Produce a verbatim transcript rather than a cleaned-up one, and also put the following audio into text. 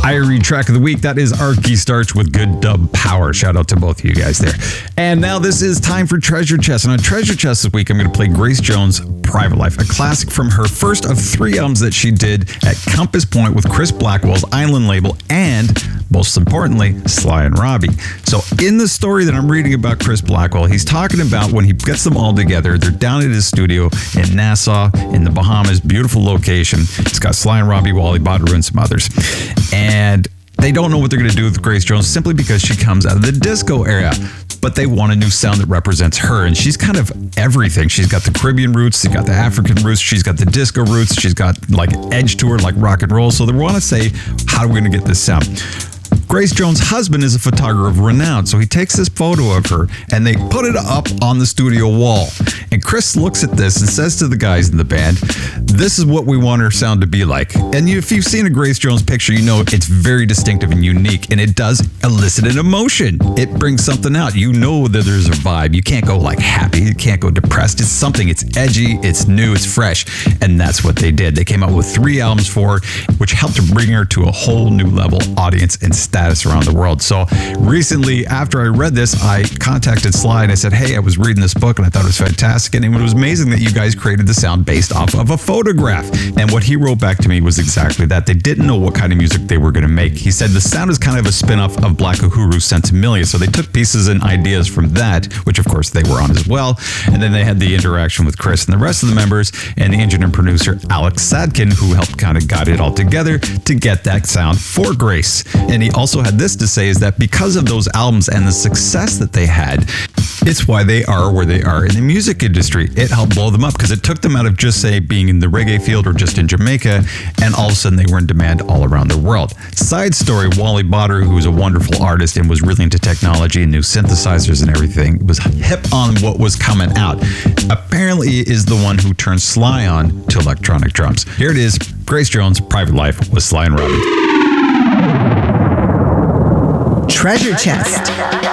Irie track of the week. That is Arky Starch with Good Dub Power. Shout out to both of you guys there. And now this is time for Treasure Chest. And on Treasure Chest this week, I'm going to play Grace Jones' Private Life, a classic from her first of three albums that she did at Compass Point with Chris Blackwell's Island label and, most importantly, Sly and Robbie. So in the story that I'm reading about Chris Blackwell, he's talking about when he gets them all together. They're down at his studio in Nassau in the Bahamas. Beautiful location. It's got Sly and Robbie, Wally Badaru, and some others. And they don't know what they're going to do with Grace Jones simply because she comes out of the disco era. But they want a new sound that represents her. And she's kind of everything. She's got the Caribbean roots. She's got the African roots. She's got the disco roots. She's got like edge to her, like rock and roll. So they want to say, how are we going to get this sound? Grace Jones' husband is a photographer of renown, so he takes this photo of her and they put it up on the studio wall. And Chris looks at this and says to the guys in the band, this is what we want her sound to be like. And you, if you've seen a Grace Jones picture, you know it's very distinctive and unique, and it does elicit an emotion. It brings something out. You know that there's a vibe. You can't go like happy. You can't go depressed. It's something. It's edgy. It's new. It's fresh. And that's what they did. They came out with three albums for her, which helped to bring her to a whole new level audience and status around the world. So recently, after I read this, I contacted Sly and I said, hey, I was reading this book and I thought it was fantastic. And it was amazing that you guys created the sound based off of a photograph. And what he wrote back to me was exactly that. They didn't know what kind of music they were going to make. He said the sound is kind of a spin-off of Black Uhuru's Sentimelia. So they took pieces and ideas from that, which of course they were on as well. And then they had the interaction with Chris and the rest of the members and the engineer and producer Alex Sadkin, who helped kind of guide it all together to get that sound for Grace. And he also had this to say, is that because of those albums and the success that they had, it's why they are where they are in the music industry. It helped blow them up because it took them out of just, say, being in the reggae field or just in Jamaica, and all of a sudden they were in demand all around the world. Side story, Wally Badaru, who was a wonderful artist and was really into technology and new synthesizers and everything, was hip on what was coming out. Apparently is the one who turned Sly on to electronic drums. Here it is, Grace Jones' Private Life with Sly and Robbie. Treasure Chest.